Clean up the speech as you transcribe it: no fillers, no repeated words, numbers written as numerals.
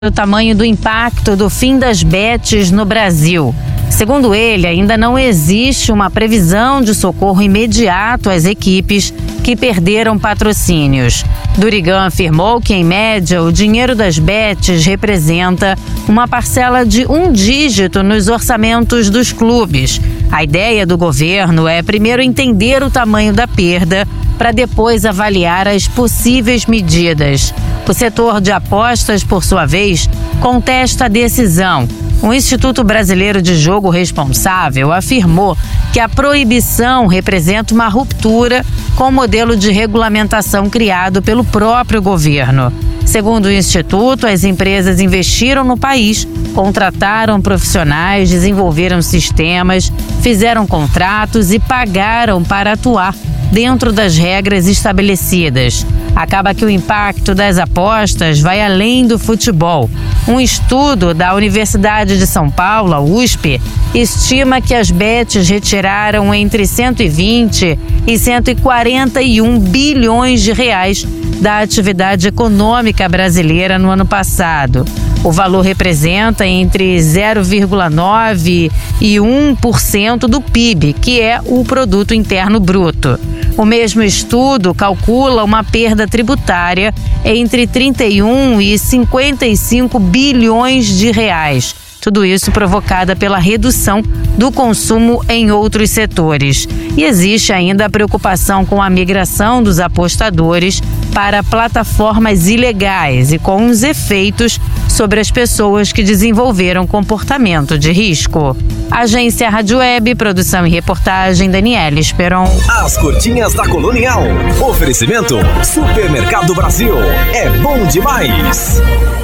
o tamanho do impacto do fim das bets no Brasil. Segundo ele, ainda não existe uma previsão de socorro imediato às equipes que perderam patrocínios. Durigan afirmou que, em média, o dinheiro das bets representa uma parcela de 1 dígito nos orçamentos dos clubes. A ideia do governo é primeiro entender o tamanho da perda para depois avaliar as possíveis medidas. O setor de apostas, por sua vez, contesta a decisão. O Instituto Brasileiro de Jogo Responsável afirmou que a proibição representa uma ruptura com o modelo de regulamentação criado pelo próprio governo. Segundo o Instituto, as empresas investiram no país, contrataram profissionais, desenvolveram sistemas, fizeram contratos e pagaram para atuar dentro das regras estabelecidas. Acaba que o impacto das apostas vai além do futebol. Um estudo da Universidade de São Paulo, a USP, estima que as bets retiraram entre 120 e 141 bilhões de reais da atividade econômica brasileira no ano passado. O valor representa entre 0,9% e 1% do PIB, que é o Produto Interno Bruto. O mesmo estudo calcula uma perda tributária entre 31 e 55 bilhões de reais. Tudo isso provocada pela redução do consumo em outros setores. E existe ainda a preocupação com a migração dos apostadores para plataformas ilegais e com os efeitos sobre as pessoas que desenvolveram comportamento de risco. Agência Rádio Web, produção e reportagem, Daniela Esperon. As curtinhas da Colonial. Oferecimento Supermercado Brasil. É bom demais.